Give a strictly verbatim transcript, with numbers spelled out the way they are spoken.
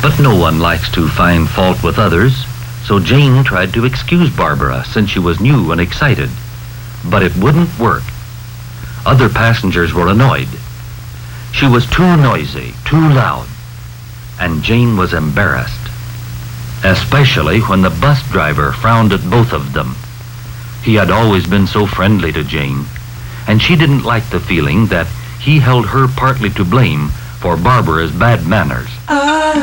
But no one likes to find fault with others, so Jane tried to excuse Barbara since she was new and excited. But it wouldn't work. Other passengers were annoyed. She was too noisy, too loud, and Jane was embarrassed, especially when the bus driver frowned at both of them. He had always been so friendly to Jane, and she didn't like the feeling that he held her partly to blame for Barbara's bad manners.